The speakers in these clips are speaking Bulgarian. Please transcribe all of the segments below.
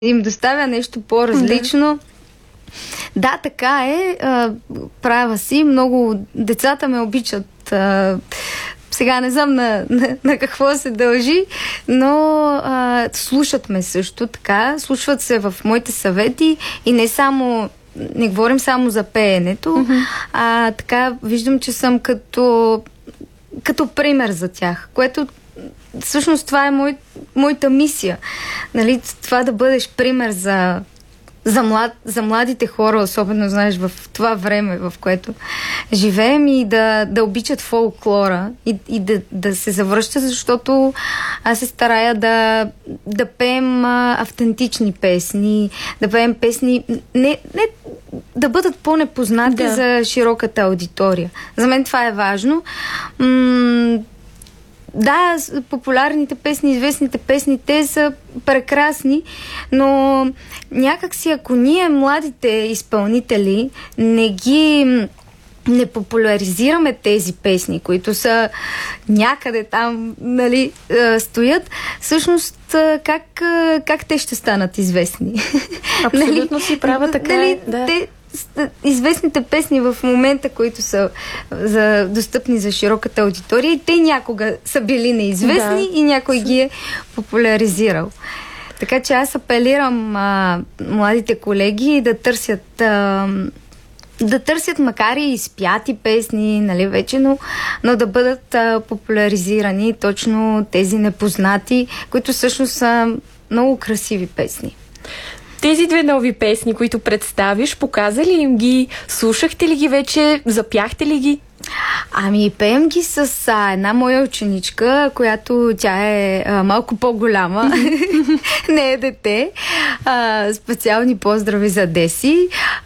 им доставя нещо по-различно. Да, така е. Права си. Много децата ме обичат. Сега не знам на какво се дължи, но слушат ме също така. Слушват се в моите съвети и не говорим само за пеенето, така виждам, че съм като пример за тях, което всъщност това е моята мисия. Нали, това да бъдеш пример за младите хора, особено, знаеш, в това време, в което живеем, и да обичат фолклора и да се завръщат, защото аз се старая да пеем автентични песни, да пеем песни, не да бъдат по-непознати за широката аудитория. За мен това е важно. Да, популярните песни, известните песни, те са прекрасни, но някакси, ако ние, младите изпълнители, не популяризираме тези песни, които са някъде там, нали, стоят, всъщност как те ще станат известни? Абсолютно си права, така нали, да. Известните песни в момента, които са достъпни за широката аудитория, и те някога са били неизвестни и някой ги е популяризирал. Така че аз апелирам младите колеги да търсят макар и изпяти песни, нали, вече, но да бъдат популяризирани точно тези непознати, които всъщност са много красиви песни. Тези две нови песни, които представиш, показа ли им ги? Слушахте ли ги вече? Запяхте ли ги? Пеем ги с една моя ученичка, която тя е малко по-голяма. Не е дете. Специални поздрави за Деси.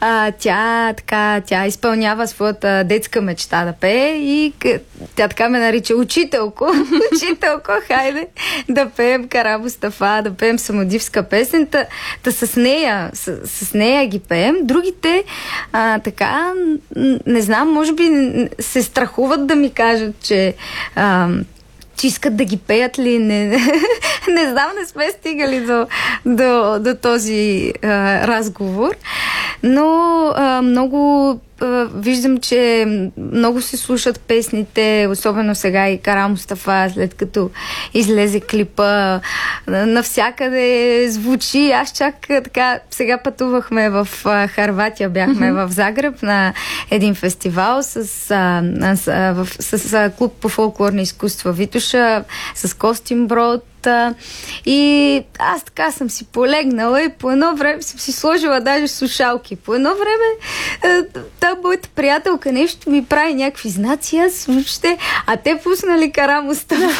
Тя изпълнява своята детска мечта да пее и тя така ме нарича учителко. Учителко, хайде да пеем Кара Мустафа, да пеем самодивска песен. С нея ги пеем. Другите така, не знам, може би се страхуват да ми кажат, че искат да ги пеят ли. Не знам, не сме стигали до този разговор. Но много виждам, че много се слушат песните, особено сега и Кара Мустафа, след като излезе клипа, навсякъде звучи. Аз чак така, сега пътувахме в Хърватия, бяхме в Загреб на един фестивал с клуб по фолклорни изкуства Витоша, с Костин Брод. И аз така съм си полегнала и по едно време съм си сложила даже слушалки. По едно време та моята приятелка нещо ми прави някакви знаци, аз въобще, те пуснали Кара Мустафа.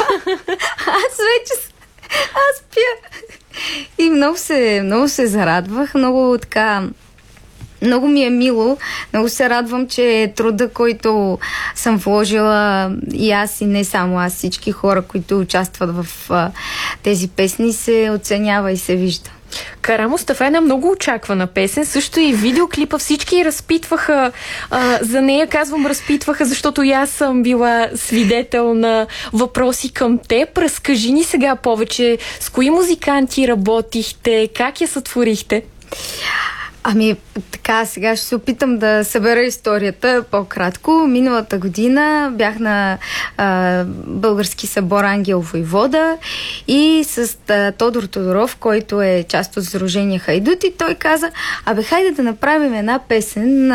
Аз пия. И много се зарадвах, много ми е мило. Много се радвам, че труда, който съм вложила, и аз, и не само аз, всички хора, които участват в тези песни, се оценява и се вижда. Кара Мустафа е една много очаквана песен. Също и видеоклипа всички разпитваха за нея. Казвам разпитваха, защото и аз съм била свидетел на въпроси към теб. Разкажи ни сега повече. С кои музиканти работихте? Как я сътворихте? Така, сега ще се опитам да събера историята по-кратко. Миналата година бях на Български събор Ангел Войвода и с Тодор Тодоров, който е част от Сдружение Хайдути, той каза, хайде да направим една песен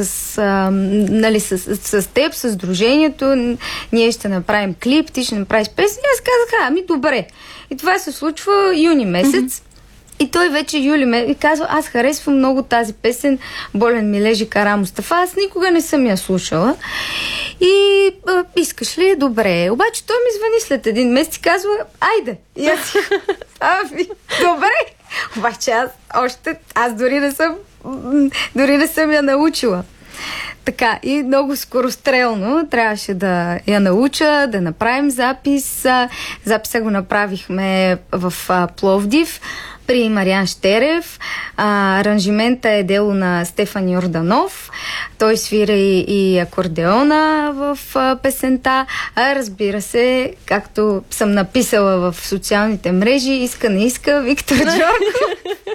с теб, с Сдружението, ние ще направим клип, ти ще направиш песен. И аз казах, добре. И това се случва юни месец. И той вече юли ме казва, аз харесвам много тази песен, Болен ми лежи Кара Мустафа. Аз никога не съм я слушала. И искаш ли? Добре. Обаче той ми звъни след един месец и казва, айде. И аз добре. Обаче аз дори не съм я научила. Така, и много скорострелно трябваше да я науча, да направим запис. Записа го направихме в Пловдив при Мариан Щерев. Аранжимента е дело на Стефан Йорданов. Той свира и акордеона в песента. Разбира се, както съм написала в социалните мрежи, иска не иска Виктор Джорков.